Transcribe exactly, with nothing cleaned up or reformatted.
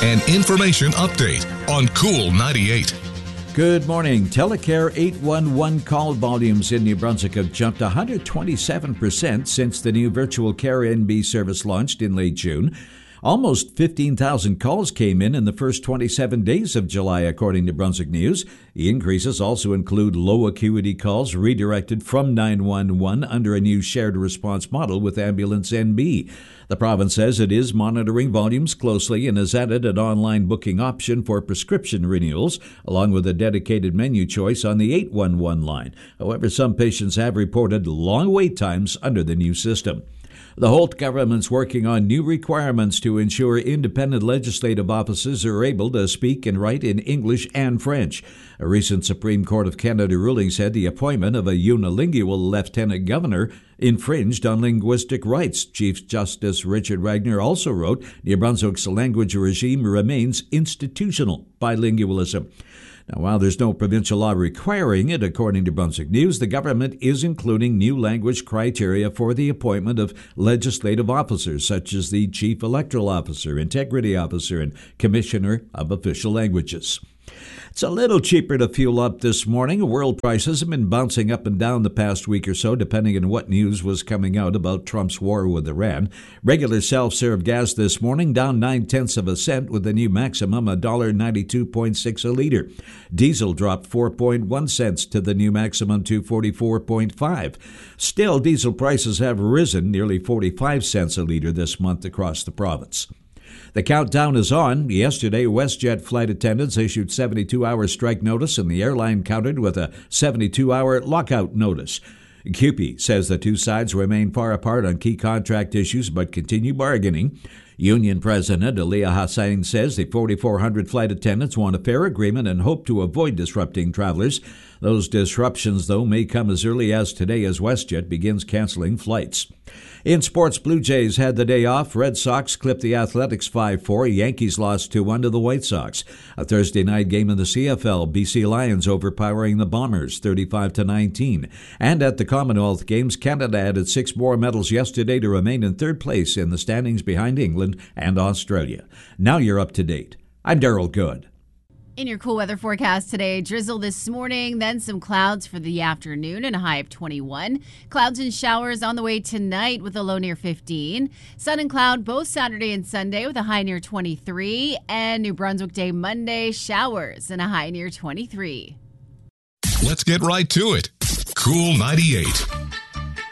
An information update on Cool ninety-eight. Good morning. Telecare eight one one call volumes in New Brunswick have jumped one hundred twenty-seven percent since the new virtual care N B service launched in late June. Almost fifteen thousand calls came in in the first twenty-seven days of July, according to Brunswick News. The increases also include low acuity calls redirected from nine one one under a new shared response model with Ambulance N B. The province says it is monitoring volumes closely and has added an online booking option for prescription renewals, along with a dedicated menu choice on the eight one one line. However, some patients have reported long wait times under the new system. The Holt government's working on new requirements to ensure independent legislative offices are able to speak and write in English and French. A recent Supreme Court of Canada ruling said the appointment of a unilingual lieutenant governor infringed on linguistic rights. Chief Justice Richard Wagner also wrote, New Brunswick's language regime remains institutional bilingualism. Now, while there's no provincial law requiring it, according to Brunswick News, the government is including new language criteria for the appointment of legislative officers, such as the Chief Electoral Officer, Integrity Officer, and Commissioner of Official Languages. It's a little cheaper to fuel up this morning. World prices have been bouncing up and down the past week or so, depending on what news was coming out about Trump's war with Iran. Regular self-serve gas this morning down nine-tenths of a cent with a new maximum one dollar ninety-two point six a liter. Diesel dropped four point one cents to the new maximum two forty-four point five. Still, diesel prices have risen nearly forty-five cents a liter this month across the province. The countdown is on. Yesterday, WestJet flight attendants issued seventy-two hour strike notice, and the airline countered with a seventy-two hour lockout notice. C U P E says the two sides remain far apart on key contract issues but continue bargaining. Union President Aliyah Hassan says the forty-four hundred flight attendants want a fair agreement and hope to avoid disrupting travelers. Those disruptions, though, may come as early as today as WestJet begins canceling flights. In sports, Blue Jays had the day off. Red Sox clipped the Athletics five four. Yankees lost two one to the White Sox. A Thursday night game in the C F L, B C Lions overpowering the Bombers thirty-five to nineteen. And at the Commonwealth Games, Canada added six more medals yesterday to remain in third place in the standings behind England and Australia. Now you're up to date. I'm Daryl Good. In your cool weather forecast today, drizzle this morning, then some clouds for the afternoon and a high of twenty-one. Clouds and showers on the way tonight with a low near fifteen. Sun and cloud both Saturday and Sunday with a high near twenty-three. And New Brunswick Day Monday, showers and a high near twenty-three. Let's get right to it. Cool ninety-eight.